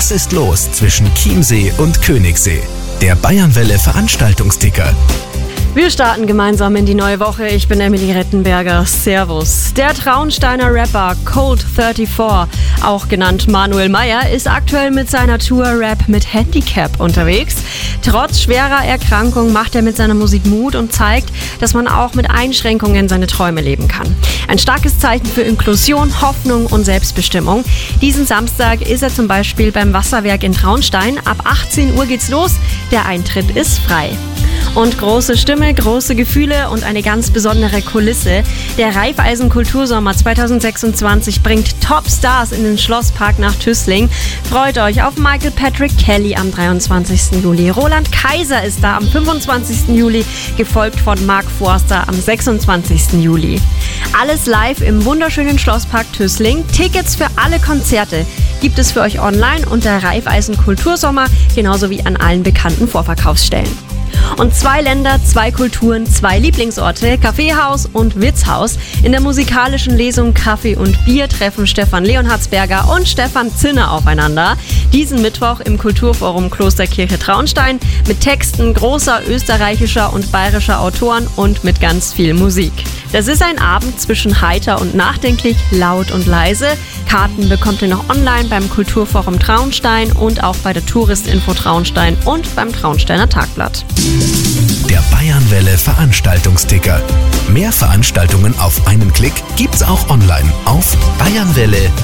Was ist los zwischen Chiemsee und Königssee? Der Bayernwelle Veranstaltungsticker. Wir starten gemeinsam in die neue Woche. Ich bin Emily Rettenberger. Servus. Der Traunsteiner Rapper Cold34, auch genannt Manuel Meyer, ist aktuell mit seiner Tour Rap mit Handicap unterwegs. Trotz schwerer Erkrankung macht er mit seiner Musik Mut und zeigt, dass man auch mit Einschränkungen seine Träume leben kann. Ein starkes Zeichen für Inklusion, Hoffnung und Selbstbestimmung. Diesen Samstag ist er zum Beispiel beim Wasserwerk in Traunstein. Ab 18 Uhr geht's los. Der Eintritt ist frei. Und große Stimme, große Gefühle und eine ganz besondere Kulisse. Der Raiffeisen Kultursommer 2026 bringt Top-Stars in den Schlosspark nach Tüßling. Freut euch auf Michael Patrick Kelly am 23. Juli. Roland Kaiser ist da am 25. Juli, gefolgt von Mark Forster am 26. Juli. Alles live im wunderschönen Schlosspark Tüßling. Tickets für alle Konzerte gibt es für euch online unter Raiffeisen Kultursommer, genauso wie an allen bekannten Vorverkaufsstellen. Und 2 Länder, 2 Kulturen, 2 Lieblingsorte, Kaffeehaus und Witzhaus. In der musikalischen Lesung Kaffee und Bier treffen Stefan Leonhardsberger und Stefan Zinner aufeinander. Diesen Mittwoch im Kulturforum Klosterkirche Traunstein mit Texten großer österreichischer und bayerischer Autoren und mit ganz viel Musik. Das ist ein Abend zwischen heiter und nachdenklich, laut und leise. Karten bekommt ihr noch online beim Kulturforum Traunstein und auch bei der Touristinfo Traunstein und beim Traunsteiner Tagblatt. Der Bayernwelle Veranstaltungsticker. Mehr Veranstaltungen auf einen Klick gibt's auch online auf bayernwelle.at.